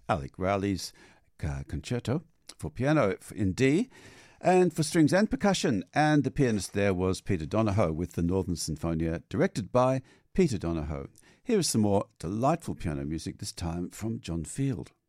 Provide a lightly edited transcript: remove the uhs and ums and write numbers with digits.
Alec Rowley's Concerto for piano in D, and for strings and percussion. And the pianist there was Peter Donohoe with the Northern Sinfonia, directed by Peter Donohoe. Here is some more delightful piano music, this time from John Field.